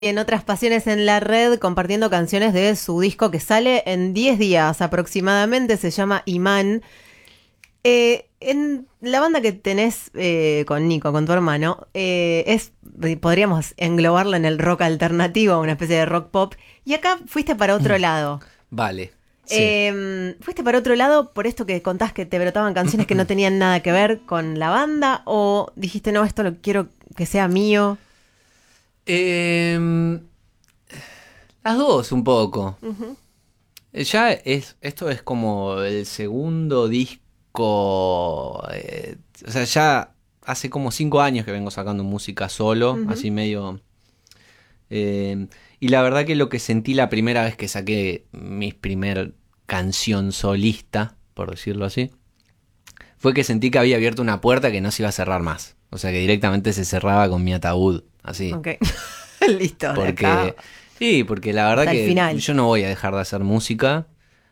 En otras pasiones en la red, compartiendo canciones de su disco que sale en 10 días aproximadamente, se llama Imán. En la banda que tenés con Nico, con tu hermano, podríamos englobarla en el rock alternativo, una especie de rock pop, y acá fuiste para otro lado. Vale, sí. ¿Fuiste para otro lado por esto que contás que te brotaban canciones que no tenían nada que ver con la banda? ¿O dijiste, no, esto lo quiero que sea mío? Em, las dos un poco. Ujú. Esto es como el segundo disco. O sea, ya hace como 5 años que vengo sacando música solo, Ujú. así medio. Y la verdad que lo que sentí la primera vez que saqué mi primer canción solista, por decirlo así, fue que sentí que había abierto una puerta que no se iba a cerrar más. O sea, que directamente se cerraba con mi ataúd, así. Ok. Listo, de acá Porque, sí, porque la verdad hasta el que final. yo no voy a dejar de hacer música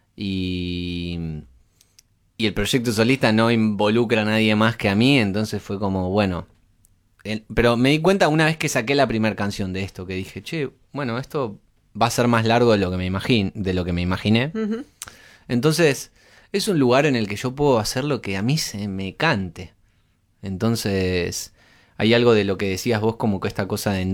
y, y el proyecto solista no involucra a nadie más que a mí, entonces fue como, bueno. Pero me di cuenta una vez que saqué la primera canción de esto, que dije, che, bueno, esto va a ser más largo de lo que de lo que me imaginé. Ujú. Entonces, es un lugar en el que yo puedo hacer lo que a mí se me cante. Entonces, hay algo de lo que decías vos como que esta cosa de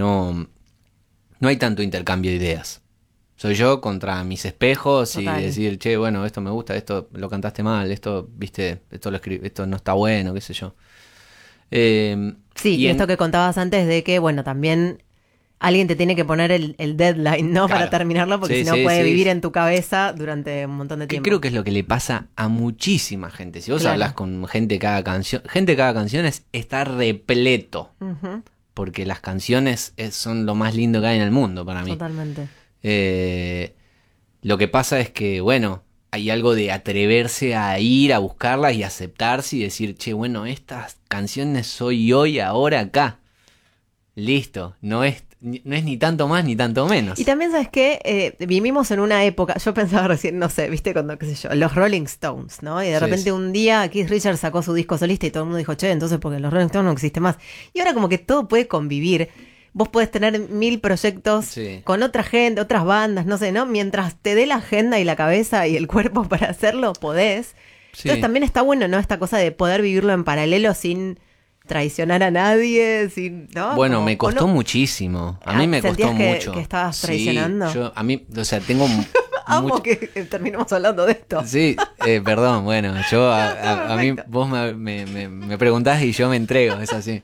no hay tanto intercambio de ideas. Soy yo contra mis espejos y Total. decir, che, bueno, esto me gusta, esto lo cantaste mal, esto, viste, esto no está bueno, qué sé yo. Eh, Sí, y y esto en, que contabas antes de que, bueno, también alguien te tiene que poner el deadline, ¿no? Para claro, terminarlo, porque si sí, no sí, puede sí. vivir en tu cabeza durante un montón de Que tiempo. creo que es lo que le pasa a muchísima gente. Si vos hablas Claro. con gente de cada canción está repleto. Ujú. Porque las canciones son lo más lindo que hay en el mundo para mí. Totalmente. Eh, lo que pasa es que, bueno, hay algo de atreverse a ir a buscarlas y aceptarse y decir, che, bueno, estas canciones soy hoy, ahora, acá. Listo, no es ni tanto más ni tanto Y menos. también, ¿sabes qué? Vivimos en una época, yo pensaba recién, no sé, viste, cuando, qué sé yo, los Rolling Stones, ¿no? Y de Sí, repente sí. un día Keith Richards sacó su disco solista y todo el mundo dijo, che, entonces porque los Rolling Stones no existe más. Y ahora como que todo puede convivir. Vos podés tener 1000 proyectos Sí, con otra gente, otras bandas, no sé, ¿no? Mientras te dé la agenda y la cabeza y el cuerpo para hacerlo, podés. Entonces sí. también está bueno, ¿no? Esta cosa de poder vivirlo en paralelo sin traicionar a nadie, sin, ¿no? Bueno, Como, me o costó no, muchísimo. A mí me ¿sentías costó que mucho. estabas Sí, traicionando? a mí, o sea, tengo Amo mucho. que terminemos hablando de esto. Sí, perdón, bueno, Está a mí perfecto. vos me preguntás y yo me entrego, es así.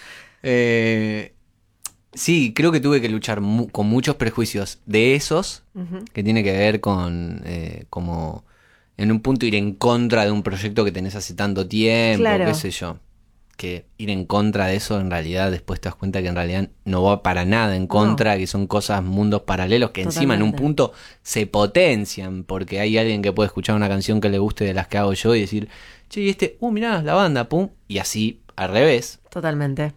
Eh, sí, creo que tuve que luchar con muchos prejuicios de esos, Ujú. que tiene que ver con como en un punto ir en contra de un proyecto que tenés hace tanto tiempo, qué Claro, sé yo. Que ir en contra de eso en realidad después te das cuenta que en realidad no va para nada en no, contra, que son cosas, mundos paralelos que encima en un totalmente. punto se potencian porque hay alguien que puede escuchar una canción que le guste de las que hago yo y decir, che, y mirá, la banda, pum, y así al revés. Totalmente.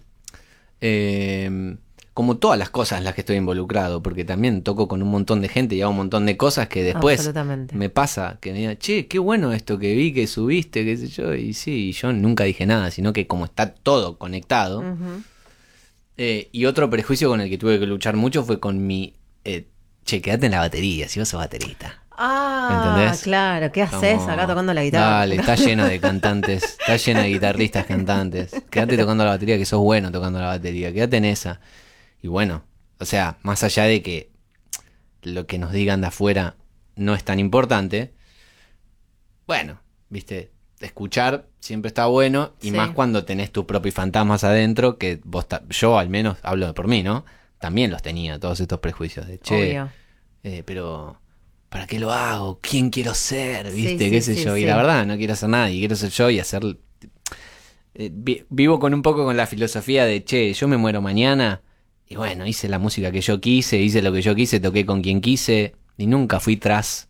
Eh, como todas las cosas en las que estoy involucrado, porque también toco con un montón de gente y hago un montón de cosas que después Absolutamente. me pasa que me digan, che, qué bueno esto que vi, que subiste, qué sé yo, y sí, yo nunca dije nada, sino que como está todo conectado. Ujú. Y otro prejuicio con el que tuve que luchar mucho fue con che, quédate en la batería, si vos sos baterista. Ah, ¿Entendés? claro. ¿Qué haces acá Como, tocando la guitarra? dale, está lleno de cantantes, está lleno de guitarristas cantantes. Quédate Claro. tocando la batería, que sos bueno tocando la batería, quédate en esa. Y bueno, o sea, más allá de que lo que nos digan de afuera no es tan importante, bueno, viste, escuchar siempre está bueno y más Sí, cuando tenés tus propios fantasmas adentro, que yo al menos hablo por mí, ¿no? También los tenía, todos estos prejuicios de, che, obvio. pero ¿para qué lo hago? ¿Quién quiero ser? Sí, ¿Viste? ¿Qué sí, sé sí, yo? Y la sí. verdad, no quiero ser nadie, quiero ser yo y hacer... vivo con un poco con la filosofía de, che, yo me muero mañana y bueno, hice la música que yo quise, hice lo que yo quise, toqué con quien quise y nunca fui tras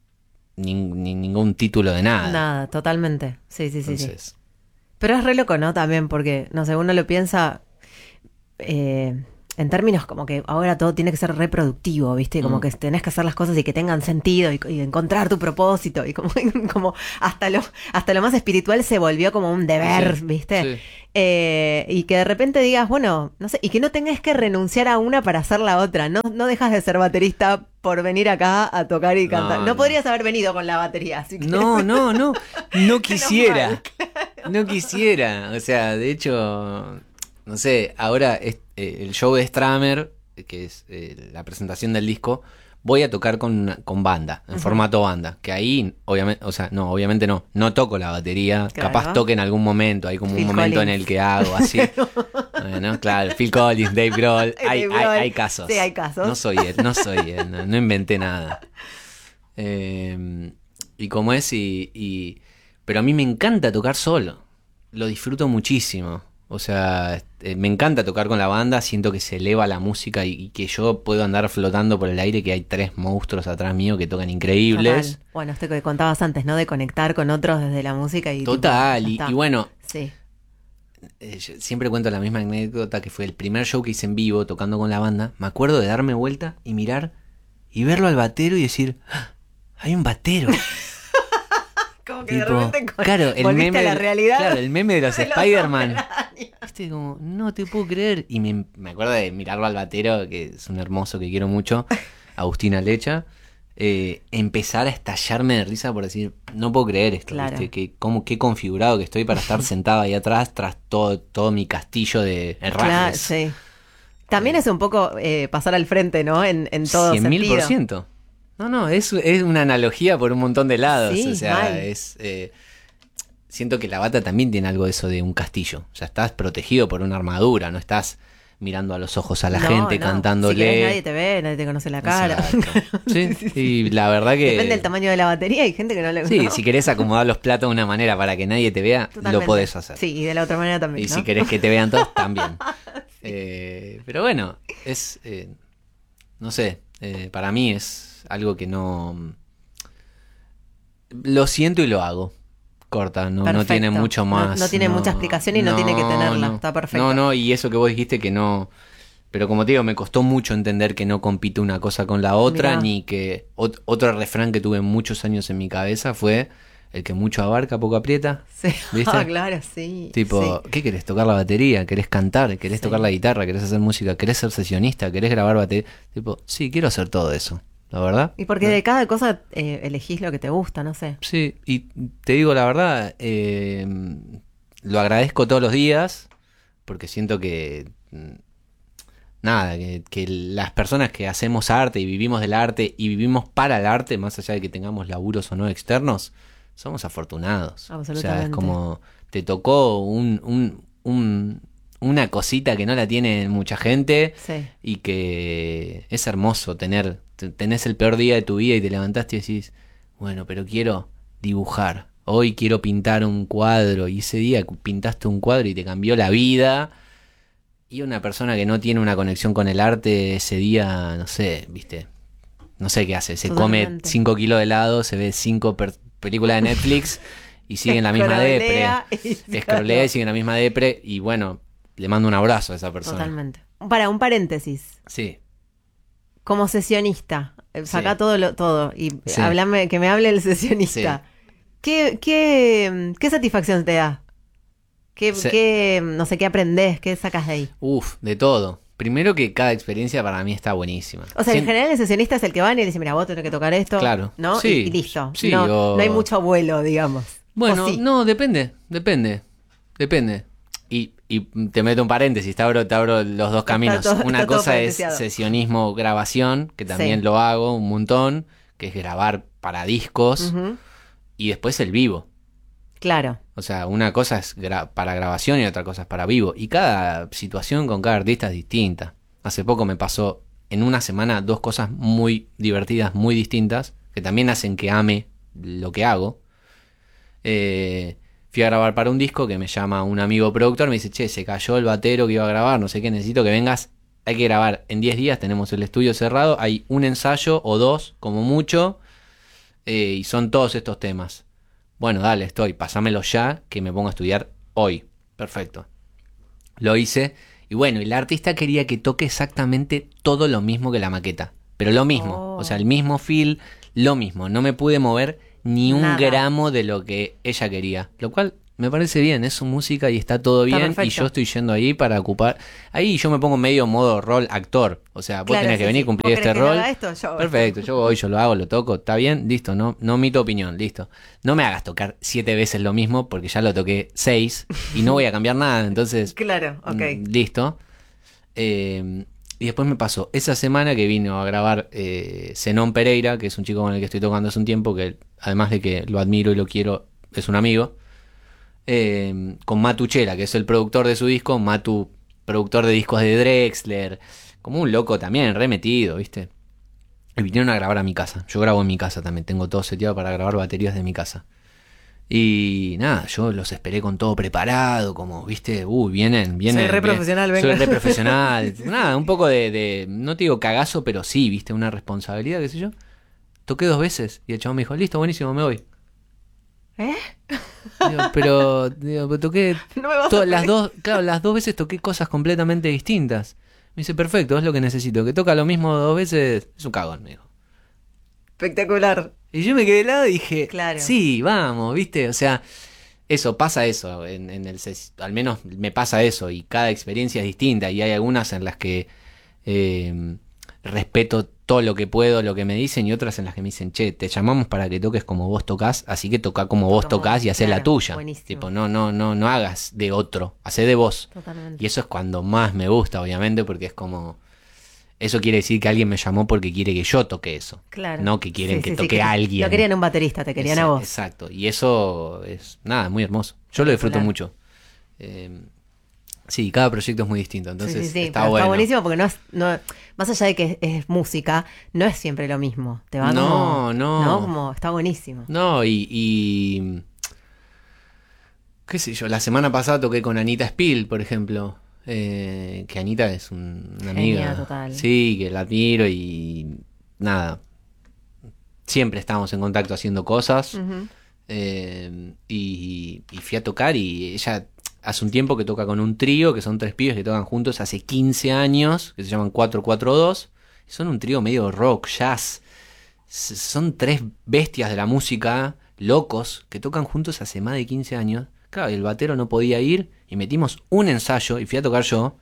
ningún título de nada. Nada, totalmente. Sí, sí, sí, sí. Entonces, Pero es re loco, ¿no? También, porque, no sé, uno lo piensa. eh, en términos como que ahora todo tiene que ser reproductivo, ¿viste? Como que tenés que hacer las cosas y que tengan sentido y encontrar tu propósito y como, como hasta lo más espiritual se volvió como un deber, Sí, ¿viste? sí. Y que de repente digas, bueno, no sé, y que no tengas que renunciar a una para hacer la otra, no dejas de ser baterista por venir acá a tocar y cantar. No, No. podrías haber venido con la batería, así que... No quisiera. mal, No quisiera. O sea, de hecho, no sé, ahora el show de Stramer, que es la presentación del disco, voy a tocar con banda, en formato banda. Que ahí, obviamente, o sea, no, obviamente no toco la batería. Claro. Capaz toque en algún momento, hay como Phil un momento Collins. en el que hago así. Bueno, claro, Phil Collins, Dave Grohl, Dave Grohl. hay casos. Sí, hay casos. No soy él, no inventé nada. Y como es, pero a mí me encanta tocar solo. Lo disfruto muchísimo. O sea, me encanta tocar con la banda, siento que se eleva la música y que yo puedo andar flotando por el aire, que hay 3 monstruos atrás mío que tocan increíbles. Total. Bueno, esto que contabas antes, ¿no? De conectar con otros desde la música y... Total, tipo, ya y está. bueno, Sí. yo siempre cuento la misma anécdota que fue el primer show que hice en vivo tocando con la banda. Me acuerdo de darme vuelta y mirar y verlo al batero y decir, "Ah, hay un batero". Como que de Tipo, repente claro, el volviste meme a la realidad. Claro, el meme de los de los Spider-Man. Hombre-Araña. Viste, como, no te puedo creer. Y me acuerdo de mirarlo al batero, que es un hermoso que quiero mucho, Agustín Alecha. Empezar a estallarme de risa por decir, no puedo creer esto, Claro. ¿viste? Qué configurado que estoy para estar sentado ahí atrás, tras todo mi castillo de Claro, herrajes. sí. También es un poco pasar al frente, ¿no? En todo 100.000%. sentido. No, es una analogía por un montón de lados. Sí, O sea, mal. siento que la bata también tiene algo de eso de un castillo. O sea, estás protegido por una armadura, no estás mirando a los ojos a la No, gente, no. cantándole. Si querés, nadie te ve, nadie te conoce la cara. Exacto. Sí, y la verdad que... Depende del tamaño de la batería, hay gente que no le Sí, ¿no? si querés acomodar los platos de una manera para que nadie te vea, Totalmente. lo podés hacer. Sí, y de la otra manera también, Y ¿no? si querés que te vean todos, también. Pero bueno, es... no sé, para mí es algo que no... Lo siento y lo hago. Corta, no Perfecto. tiene mucho más. No tiene mucha explicación y no tiene que tenerla, no. está perfecto. No, y eso que vos dijiste que no... Pero como te digo, me costó mucho entender que no compite una cosa con la otra, Mirá. ni que... Otro refrán que tuve muchos años en mi cabeza fue: el que mucho abarca, poco aprieta. Sí. ¿Viste? Ah, claro, sí. Tipo, sí. ¿qué querés? ¿Tocar la batería? ¿Querés cantar? ¿Querés Sí. tocar la guitarra? ¿Querés hacer música? ¿Querés ser sesionista? ¿Querés grabar batería? Tipo, sí, quiero hacer todo eso, la verdad. Y porque de cada cosa elegís lo que te gusta, no sé. Sí, y te digo la verdad, lo agradezco todos los días, porque siento que, nada, que las personas que hacemos arte y vivimos del arte y vivimos para el arte, más allá de que tengamos laburos o no externos, somos afortunados. O sea, es Absolutamente. como te tocó una cosita que no la tiene mucha gente Sí. y que es hermoso tenés el peor día de tu vida y te levantaste y decís, bueno, pero quiero dibujar, hoy quiero pintar un cuadro, y ese día pintaste un cuadro y te cambió la vida. Y una persona que no tiene una conexión con el arte ese día, no sé, viste, no sé qué hace, se come Totalmente. 5 kilos de helado, se ve 5 películas de Netflix y sigue en la misma depre, Escrolea y- escrolea y sigue en la misma depre, y bueno, le mando un abrazo a esa persona. Totalmente. Para un paréntesis. Sí. Como sesionista, sacá Sí. todo y Sí. hablame, que me hable el sesionista. ¿Qué satisfacción te da? Sí. No sé, qué aprendés? ¿Qué sacas de ahí? Uf, de todo. Primero que cada experiencia para mí está buenísima. O sea, en Sien- general el sesionista es el que va y le dice, mira, vos tenés que tocar esto, Claro. ¿no? Sí. Y listo. Sí, no, o- no hay mucho vuelo, digamos. Bueno, ¿O sí? no, depende. Y te meto un paréntesis, te abro los dos caminos. todo- Una está todo cosa es parenteseado. sesionismo, grabación, que también Sí. lo hago un montón, que es grabar para discos, Ujú. y después el vivo. Claro. O sea, una cosa es para grabación y otra cosa es para vivo. Y cada situación con cada artista es distinta. Hace poco me pasó en una semana 2 cosas muy divertidas, muy distintas, que también hacen que ame lo que hago. Fui a grabar para un disco que me llama un amigo productor, me dice, che, se cayó el batero que iba a grabar, no sé qué, necesito que vengas. Hay que grabar en 10 días, tenemos el estudio cerrado, hay un ensayo o 2 como mucho, y son todos estos temas. Bueno, dale, pásamelo ya, que me pongo a estudiar hoy. Perfecto. Lo hice, Y bueno, y la artista quería que toque exactamente todo lo mismo que la maqueta. Pero lo mismo, o sea, el mismo feel, lo mismo. No me pude mover ni un gramo de lo que ella quería. Lo cual me parece bien, es su música y está todo bien. Perfecto. Y yo estoy yendo ahí para ocupar... Ahí yo me pongo medio modo rol actor. O sea, vos tenés que venir y cumplir este rol. Perfecto, yo voy, yo lo hago, lo toco, está bien, listo, no omito opinión, listo. No me hagas tocar 7 veces lo mismo porque ya lo toqué 6 y no voy a cambiar nada, entonces... Claro, ok. Listo. Y después me pasó esa semana que vino a grabar Zenón Pereira, que es un chico con el que estoy tocando hace un tiempo, que además de que lo admiro y lo quiero, es un amigo. Con Matu Chela, que es el productor de su disco. Matu, productor de discos de Drexler, como un loco también, remetido, ¿viste? Y vinieron a grabar a mi casa. Yo grabo en mi casa también, tengo todo seteado para grabar baterías de mi casa. Y nada, yo los esperé con todo preparado, como, ¿viste? Vienen. Soy re profesional, venga. Soy re profesional. Nada, un poco de, no te digo cagazo, pero sí, ¿viste? Una responsabilidad, qué sé yo. Toqué 2 veces y el chabón me dijo, listo, buenísimo, me voy. Pero toqué no las dos veces toqué cosas completamente distintas. Me dice, perfecto, es lo que necesito. Que toca lo mismo 2 veces, es un cagón, me dijo. Espectacular. Y yo me quedé de lado y dije, claro. Sí, vamos, ¿viste? O sea, pasa eso, al menos me pasa eso, y cada experiencia es distinta, y hay algunas en las que respeto todo lo que puedo, lo que me dicen, y otras en las que me dicen, che, te llamamos para que toques como vos tocás, así que toca como vos tocás y hacé la tuya. Buenísimo. Tipo, no hagas de otro, hacé de vos. Totalmente. Y eso es cuando más me gusta, obviamente, porque es como... Eso quiere decir que alguien me llamó porque quiere que yo toque eso. Claro. No que quieren que toque a alguien. No querían un baterista, te querían a vos. Exacto. Y eso es, nada, muy hermoso. Yo lo disfruto mucho. Sí, cada proyecto es muy distinto. Entonces está bueno. Está buenísimo porque no, más allá de que es música, no es siempre lo mismo. Te va como, está buenísimo. No, y qué sé yo, la semana pasada toqué con Anita Spill, por ejemplo. Que Anita es una amiga total. Sí, que la admiro y nada, siempre estamos en contacto haciendo cosas. Uh-huh. Y fui a tocar y ella hace un tiempo que toca con un trío, que son 3 pibes que tocan juntos hace 15 años, que se llaman 442, son un trío medio rock, jazz, son 3 bestias de la música, locos, que tocan juntos hace más de 15 años. Claro, y el batero no podía ir y metimos un ensayo y fui a tocar yo.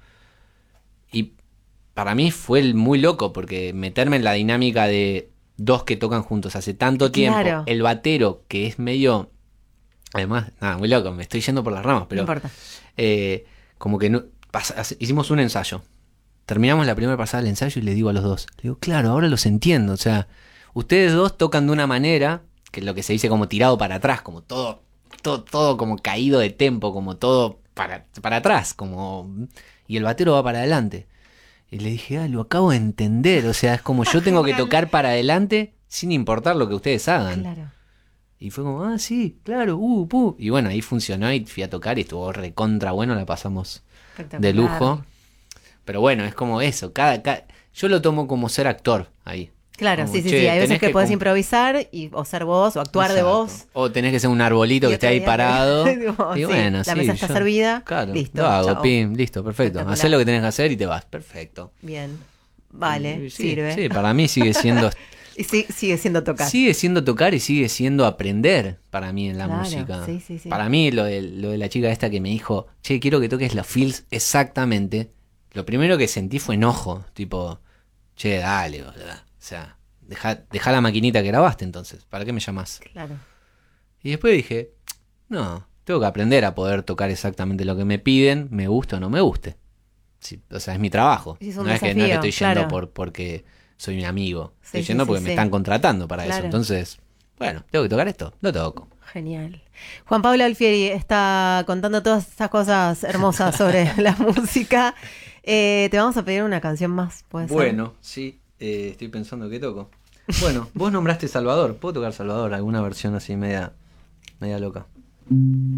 Y para mí fue muy loco porque meterme en la dinámica de 2 que tocan juntos hace tanto tiempo. Claro. El batero, que es medio... Además, nada, muy loco, me estoy yendo por las ramas, pero... No importa. Como que hicimos un ensayo. Terminamos la primera pasada del ensayo y le digo a los 2. Le digo, claro, ahora los entiendo. O sea, ustedes 2 tocan de una manera, que es lo que se dice como tirado para atrás, como todo como caído de tempo, como todo para atrás, como... Y el batero va para adelante. Y le dije, lo acabo de entender. O sea, es como yo tengo que tocar para adelante sin importar lo que ustedes hagan. Claro. Y fue como, sí, claro, Y bueno, ahí funcionó y fui a tocar y estuvo recontra bueno, la pasamos de lujo. Pero bueno, es como eso, yo lo tomo como ser actor ahí. Claro, como, sí. Hay veces que podés improvisar o ser vos, o actuar de vos. O tenés que ser un arbolito que esté ahí parado. Y bueno, la mesa está servida. Claro, listo. Lo hago, pim, listo, perfecto. Hacés lo que tenés que hacer y te vas, perfecto. Bien, vale, sirve. Sí, para mí sigue siendo... Y sigue siendo tocar. Sigue siendo tocar y sigue siendo aprender para mí en la música. Sí. Para mí lo de la chica esta que me dijo, che, quiero que toques los feels exactamente. Lo primero que sentí fue enojo. Tipo, che, dale, boludo. O sea, deja la maquinita que grabaste entonces. ¿Para qué me llamás? Claro. Y después dije, no, tengo que aprender a poder tocar exactamente lo que me piden, me guste o no me guste. Sí, o sea, es mi trabajo. Sí, no es que estoy yendo porque... soy un amigo. Estoy yendo porque me están contratando para eso. Entonces, bueno, tengo que tocar esto, lo toco. Genial. Juan Pablo Alfieri está contando todas esas cosas hermosas sobre la música. Te vamos a pedir una canción más, ¿puede ser? Bueno, sí, estoy pensando que toco. Bueno, vos nombraste Salvador. ¿Puedo tocar Salvador? Alguna versión así media loca.